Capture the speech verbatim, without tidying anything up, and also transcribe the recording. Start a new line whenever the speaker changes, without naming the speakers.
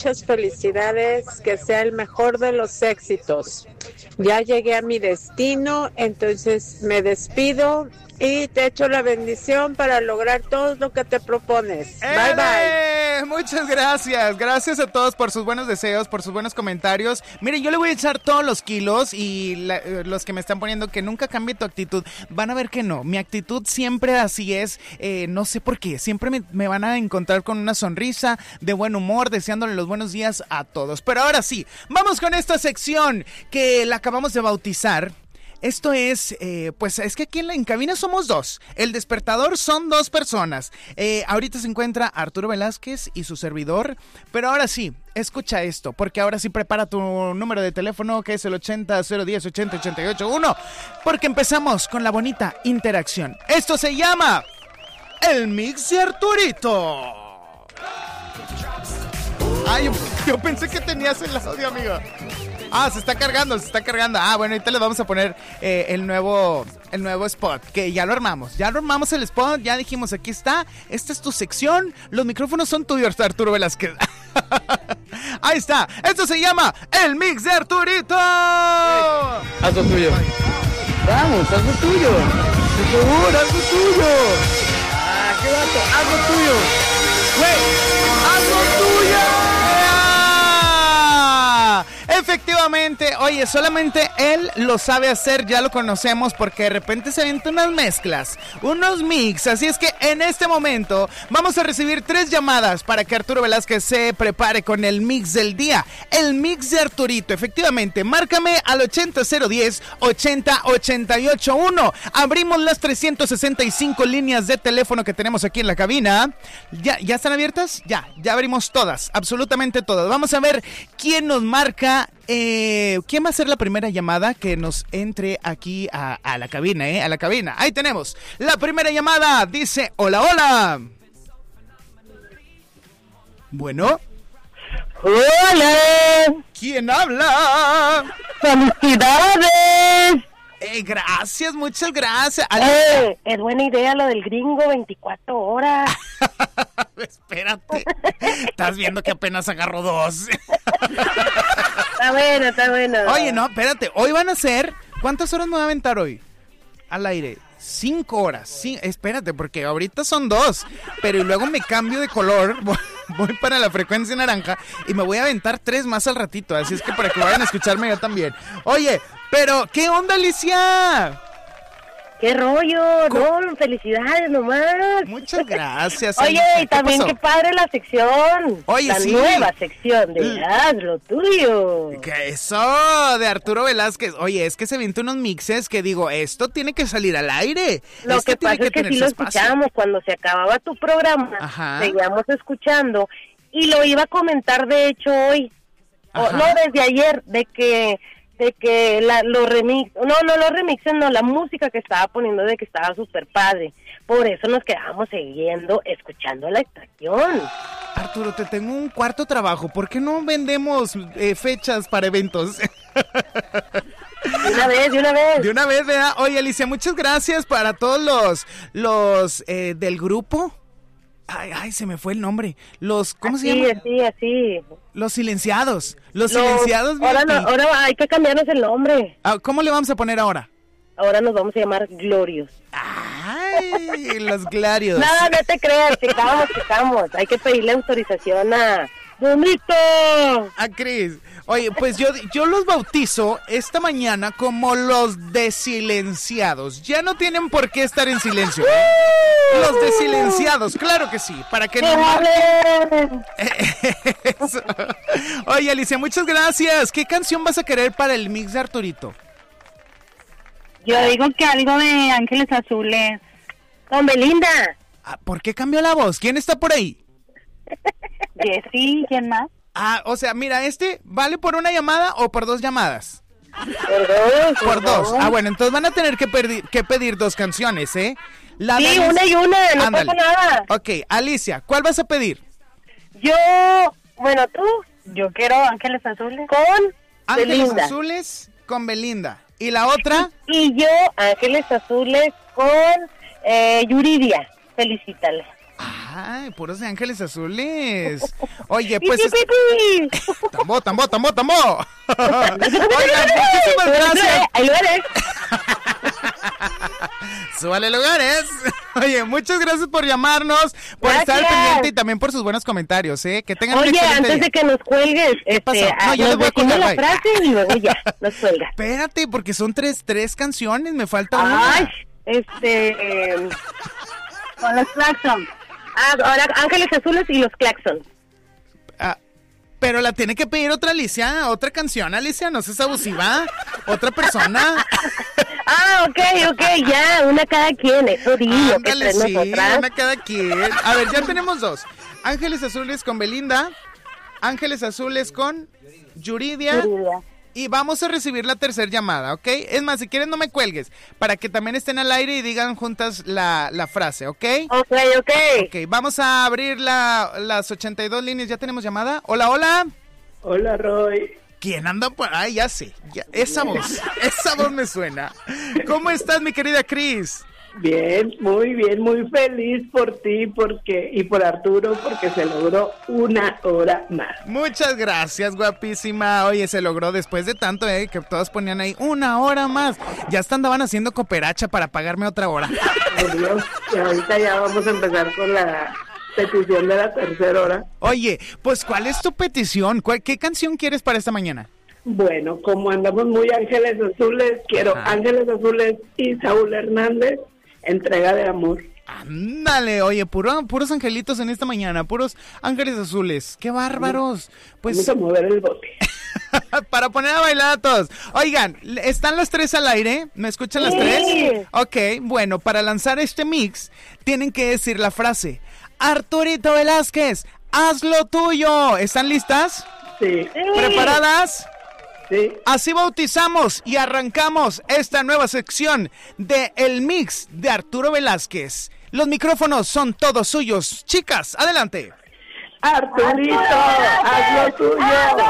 muchas felicidades, que sea el mejor de los éxitos. Ya llegué a mi destino, entonces me despido y te echo la bendición para lograr todo lo que te propones.
¡Eh!
Bye, bye.
Muchas gracias. Gracias a todos por sus buenos deseos, por sus buenos comentarios. Miren, yo le voy a echar todos los kilos y la, eh, los que me están poniendo que nunca cambie tu actitud, van a ver que no. Mi actitud siempre así es, eh, no sé por qué. Siempre me, me van a encontrar con una sonrisa, de buen humor, deseándole los buenos días a todos. Pero ahora sí, vamos con esta sección que la acabamos de bautizar. Esto es, eh, pues es que aquí en la en cabina somos dos. El despertador son dos personas. Eh, ahorita se encuentra Arturo Velázquez y su servidor. Pero ahora sí, escucha esto, porque ahora sí prepara tu número de teléfono, que es el ochenta cero diez ochenta ochenta y ocho uno. Porque empezamos con la bonita interacción. Esto se llama El Mix de Arturito. Ay, yo, yo pensé que tenías el audio, amigo. Ah, se está cargando, se está cargando. Ah, bueno, ahorita les vamos a poner eh, el nuevo el nuevo spot, que ya lo armamos. Ya lo armamos el spot, ya dijimos, aquí está. Esta es tu sección. Los micrófonos son tuyos, Arturo Velázquez. Ahí está. Esto se llama El Mix de Arturito.
Hey, haz lo tuyo. Vamos, haz lo tuyo. Por favor, haz lo tuyo. Ah, qué vato, haz lo tuyo. Güey, haz lo tuyo.
Efectivamente, oye, solamente él lo sabe hacer, ya lo conocemos porque de repente se avienta unas mezclas, unos mix, así es que en este momento vamos a recibir tres llamadas para que Arturo Velázquez se prepare con el mix del día, el mix de Arturito. Efectivamente, márcame al ochenta cero diez ochenta ochenta y ocho uno, abrimos las trescientas sesenta y cinco líneas de teléfono que tenemos aquí en la cabina. ¿Ya, ya están abiertas? Ya, ya abrimos todas, absolutamente todas. Vamos a ver quién nos marca. Eh, ¿Quién va a ser la primera llamada que nos entre aquí a, a la cabina, eh? A la cabina. Ahí tenemos la primera llamada. Dice, hola, hola. Bueno.
Hola.
¿Quién habla?
¡Felicidades!
Eh, gracias, muchas gracias.
Eh, es buena idea lo del gringo, veinticuatro horas.
Espérate. Estás viendo que apenas agarro dos.
Está bueno, está bueno.
Oye, no, espérate. Hoy van a ser... ¿Cuántas horas me voy a aventar hoy? Al aire. Cinco horas. Sí, espérate, porque ahorita son dos. Pero y luego me cambio de color. Voy, voy para la frecuencia naranja. Y me voy a aventar tres más al ratito. Así es que para que vayan a escucharme yo también. Oye, pero ¿qué onda, Alicia?
¡Qué rollo! ¿Cómo? No, felicidades nomás.
Muchas gracias.
Oye, y también pasó? Qué padre la sección.
Oye,
la
sí.
nueva sección de Haz lo tuyo.
¿Qué eso? De Arturo Velázquez. Oye, es que se avienta unos mixes que digo, esto tiene que salir al aire.
Lo
esto
que pasa que es que sí lo escuchábamos cuando se acababa tu programa.
Ajá.
Seguíamos escuchando y lo iba a comentar de hecho hoy. O, no, desde ayer, de que... de que la, los remix, no, no los remixes, no, la música que estaba poniendo de que estaba súper padre. Por eso nos quedábamos siguiendo, escuchando la estación.
Arturo, te tengo un cuarto trabajo. ¿Por qué no vendemos eh, fechas para eventos?
De una vez, de una vez.
De una vez, ¿verdad? Oye, Alicia, muchas gracias para todos los, los eh, del grupo. Ay, ay, se me fue el nombre. Los, ¿cómo
así,
se llama?
Así, así,
Los silenciados. Los,
los
silenciados.
Ahora, no, ahora hay que cambiarnos el nombre.
Ah, ¿cómo le vamos a poner ahora?
Ahora nos vamos a llamar Glorios.
Ay, los Glarios.
No, no te creas, checamos, checamos. Hay que pedirle autorización a... ¡Bonito!
A Cris. Oye, pues yo, yo los bautizo esta mañana como los desilenciados. Ya no tienen por qué estar en silencio, ¿eh? Los desilenciados, claro que sí, para que no marquen. Eso. Oye, Alicia, muchas gracias. ¿Qué canción vas a querer para el mix de Arturito?
Yo digo que algo de Ángeles Azules.
Con Belinda.
Ah, ¿por qué cambió la voz? ¿Quién está por ahí?
Jessy, ¿quién más?
Ah, o sea, mira, este vale por una llamada o por dos llamadas.
Por dos.
Por dos. Ah, bueno, entonces van a tener que, perdi- que pedir dos canciones, ¿eh?
La sí, de una y una, no
Ándale.
pasa nada.
Ok, Alicia, ¿cuál vas a pedir?
Yo, bueno, tú.
Yo quiero Ángeles Azules.
Con
Ángeles
Belinda.
Azules con Belinda. ¿Y la otra?
Y yo, Ángeles Azules con eh, Yuridia. Felicítale.
Ah, Ay, puros de Ángeles Azules. Oye, pues... es... Tambo, tambo, tambo, tambo. Oigan, muchísimas gracias.
Hay lugares.
Súbale lugares. Oye, muchas gracias por llamarnos, por
Gracias.
estar al pendiente y también por sus buenos comentarios, ¿eh? Que tengan un
Oye,
excelente
antes
día.
de que nos cuelgues, este,
pasó? No,
ah,
yo les
nos
voy a
decimos
colgar,
la
bye.
frase y luego ya, nos cuelgas.
Espérate, porque son tres, tres canciones, me falta una.
Ay, este... eh,
Con los Claxon.
ah, ahora Ángeles Azules y los Claxon.
Ah, pero la tiene que pedir otra Alicia, otra canción, Alicia, no seas abusiva. Otra persona.
Ah, ok, ok, ya, una cada quien, eso digo, que
Ándale,
entre
sí,
nosotras.
una cada quien. A ver, ya tenemos dos. Ángeles Azules con Belinda, Ángeles Azules con Yuridia.
Yuridia.
Y vamos a recibir la tercera llamada, ¿ok? Es más, si quieres no me cuelgues, para que también estén al aire y digan juntas la, la frase, ¿ok?
Ok, ok.
Ok, vamos a abrir la, las ochenta y dos líneas. ¿Ya tenemos llamada? Hola, hola.
Hola, Roy.
¿Quién anda por...? Ay, ya sé, ya, esa voz, esa voz me suena. ¿Cómo estás, mi querida Cris?
Bien, muy bien, muy feliz por ti porque y por Arturo porque se logró una hora más.
Muchas gracias, guapísima. Oye, se logró después de tanto, eh, que todos ponían ahí una hora más. Ya hasta andaban haciendo cooperacha para pagarme otra hora.
Por Dios, y ahorita ya vamos a empezar con la petición de la tercera hora.
Oye, pues, ¿cuál es tu petición? ¿Cuál, ¿Qué canción quieres para esta mañana?
Bueno, como andamos muy Ángeles Azules, quiero
Ajá.
Ángeles Azules y Saúl Hernández, Entrega de Amor.
Ándale, oye, puro, puros angelitos en esta mañana, puros ángeles azules. ¡Qué bárbaros! Pues
Vamos a mover el bote.
para poner a bailar a todos. Oigan, ¿están las tres al aire? ¿Me escuchan las
Sí.
tres? Ok, bueno, para lanzar este mix, tienen que decir la frase: Arturito Velázquez, haz lo tuyo. ¿Están listas?
Sí,
¿Preparadas?
sí.
Así bautizamos y arrancamos esta nueva sección de El Mix de Arturo Velázquez. Los micrófonos son todos suyos. Chicas, adelante.
Arturito, haz lo tuyo.